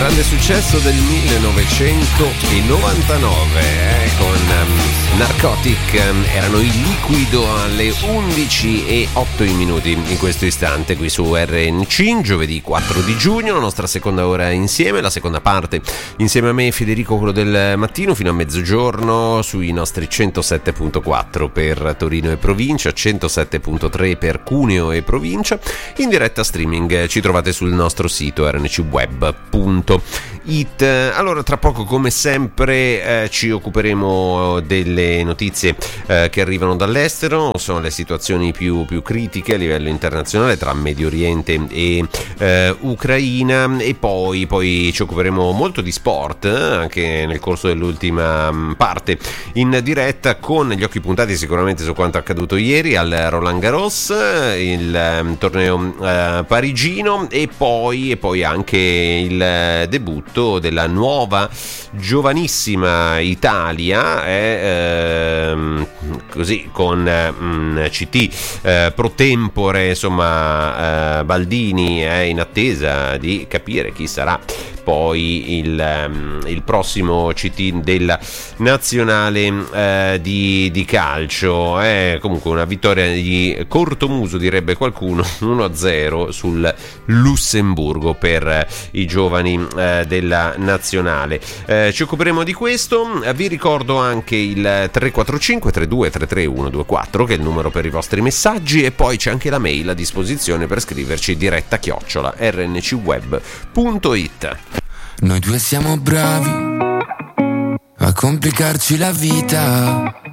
grande successo del 1999 con Narcotic, erano in liquido alle 11:08 in questo istante qui su RNC, giovedì 4 di giugno, la nostra seconda ora insieme, la seconda parte insieme a me Federico, quello del mattino, fino a mezzogiorno sui nostri 107.4 per Torino e provincia, 107.3 per Cuneo e provincia, in diretta streaming ci trovate sul nostro sito rncweb.it. Allora, tra poco come sempre ci occuperemo delle notizie che arrivano dall'estero, sono le situazioni più critiche a livello internazionale tra Medio Oriente e Ucraina, e poi ci occuperemo molto di sport anche nel corso dell'ultima parte in diretta, con gli occhi puntati sicuramente su quanto accaduto ieri al Roland Garros, il torneo parigino, e poi anche il debutto della nuova giovanissima Italia, così con CT pro tempore, insomma, Baldini è in attesa di capire chi sarà poi il prossimo CT della nazionale di calcio. Comunque una vittoria di cortomuso, direbbe qualcuno, 1-0 sul Lussemburgo per i giovani della nazionale. Ci occuperemo di questo. Vi ricordo anche il 345 32 33 124 che è il numero per i vostri messaggi, e poi c'è anche la mail a disposizione per scriverci, diretta@rncweb.it. Noi due siamo bravi a complicarci la vita,